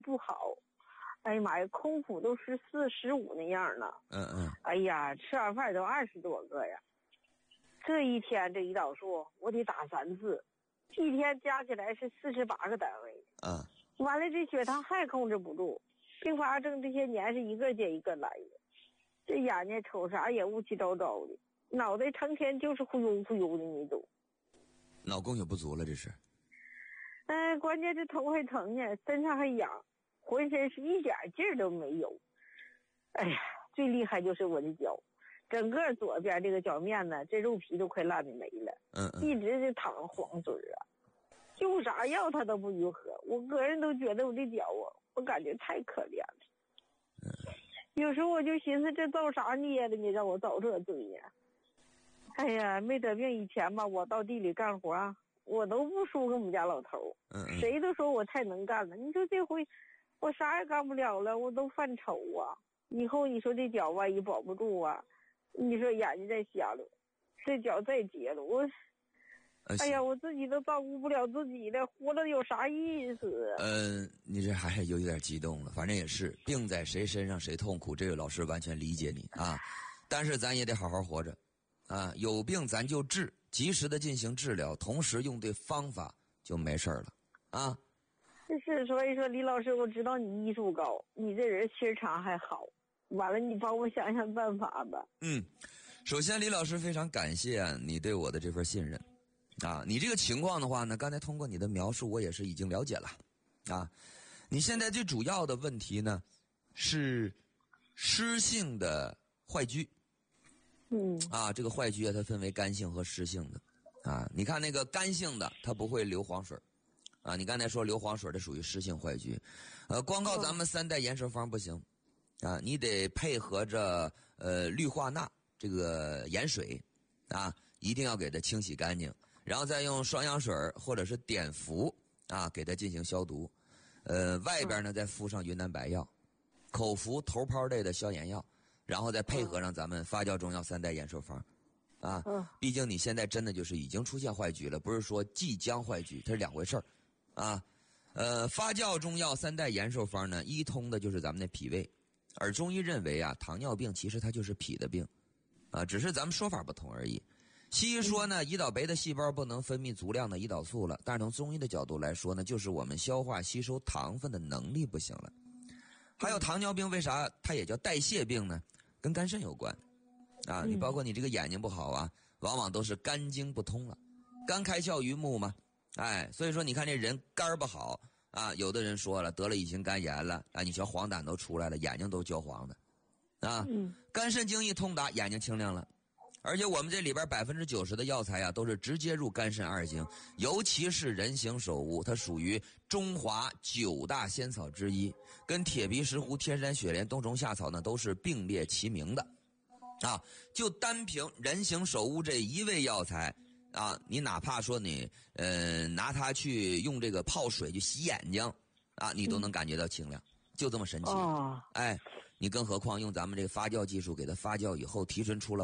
不好。哎呀妈呀，空腹都14、15那样了。哎呀，吃完饭都20多个呀。这一天这胰岛素我得打3次，一天加起来是48个单位。完了这血糖还控制不住，并发症这些年是一个接一个来的。这眼睛瞅啥也乌七糟糟的，脑袋成天就是忽悠忽悠的那种。 脑供血不足了这是？ 关键是头还疼呢，身上还痒，浑身是一点劲儿都没有。哎呀，最厉害就是我的脚，整个左边这个脚面呢，这肉皮都快烂的没了。一直就淌黄水啊，用啥药它都不愈合。我个人都觉得我的脚我感觉太可怜了。有时候我就寻思这造啥孽的，你让我遭这罪呢？哎呀，没得病以前吧，我到地里干活我都不输给我们家老头。谁都说我太能干了。你说这回我啥也干不了了，我都犯愁啊。以后你说这脚万一保不住啊，你说眼睛再瞎了，这脚再截了，哎呀，我自己都照顾不了自己了，活了有啥意思？ 你这还有点激动了。反正也是病在谁身上谁痛苦，这个老师完全理解你啊。但是咱也得好好活着啊，有病咱就治，及时的进行治疗，同时用对方法就没事了啊。 是，所以说李老师，我知道你医术高，你这人心肠还好，完了你帮我想想办法吧。 首先李老师非常感谢你对我的这份信任啊。你这个情况的话呢，刚才通过你的描述我也是已经了解了啊。你现在最主要的问题呢是湿性的坏疽。这个坏疽它分为干性和湿性的啊。你看那个干性的它不会流黄水啊，你刚才说流黄水的属于湿性坏疽。光靠咱们3代延寿方不行啊，你得配合着氯化钠这个盐水啊，一定要给它清洗干净，然后再用双氧水或者是碘伏啊给它进行消毒。外边呢再敷上云南白药，口服头泡类的消炎药，然后再配合上咱们发酵中药3代延寿方啊。毕竟你现在真的就是已经出现坏疽了，不是说即将坏疽，它是两回事儿啊。发酵中药3代延寿方呢，一通的就是咱们的脾胃，而中医认为糖尿病其实它就是脾的病啊，只是咱们说法不同而已。西医说呢，胰岛酶的细胞不能分泌足量的胰岛素了，但是从中医的角度来说呢，就是我们消化吸收糖分的能力不行了。还有糖尿病为啥它也叫代谢病呢？跟肝肾有关啊。你包括你这个眼睛不好往往都是肝经不通了，肝开窍于目嘛。所以说你看这人肝不好啊，有的人说了得了乙型肝炎了啊，你瞧黄疸都出来了，眼睛都焦黄的啊。肝肾经一通达，眼睛清亮了。而且我们这里边90%的药材都是直接入肝肾2经，尤其是人形首乌，它属于中华9大仙草之一，跟铁皮石斛、天山雪莲、冬虫夏草呢都是并列齐名的啊。就单凭人形首乌这一味药材啊，你哪怕说你拿它去用这个泡水去洗眼睛啊，你都能感觉到清亮，就这么神奇。你更何况用咱们这个发酵技术给它发酵以后，提纯出了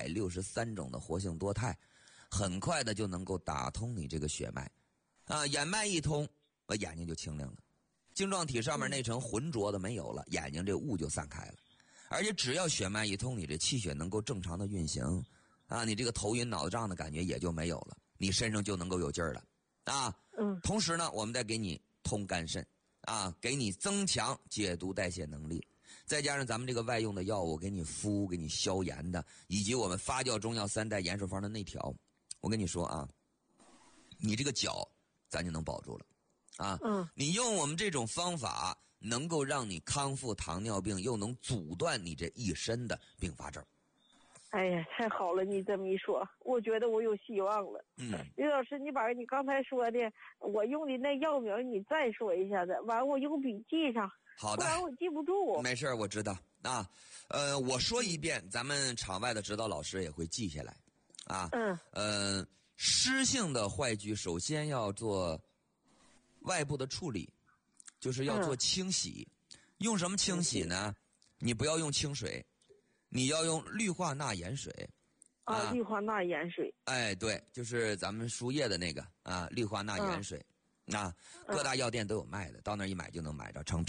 863种的活性多肽，很快的就能够打通你这个血脉啊，眼脉一通，眼睛就清亮了，晶状体上面那层浑浊的没有了，眼睛这雾就散开了。而且只要血脉一通，你这气血能够正常的运行啊，你这个头晕脑胀的感觉也就没有了，你身上就能够有劲儿了啊。同时呢，我们再给你通肝肾啊，给你增强解毒代谢能力，再加上咱们这个外用的药物给你敷给你消炎的，以及我们发酵中药3代延寿方的内调，我跟你说啊，你这个脚咱就能保住了啊。你用我们这种方法能够让你康复糖尿病，又能阻断你这一身的并发症。 哎呀，太好了！你这么一说，我觉得我有希望了。李老师，你把你刚才说的我用的那药名你再说一下子，完我用笔记上。 好的， 不然我记不住。 没事，我知道啊。我说一遍，咱们场外的指导老师也会记下来啊。湿性的坏疽首先要做外部的处理，就是要做清洗。用什么清洗呢？你不要用清水，你要用氯化钠盐水。 氯化钠盐水。 对，就是咱们输液的那个氯化钠盐水。 啊，各大药店都有卖的，到那儿一买就能买着成品。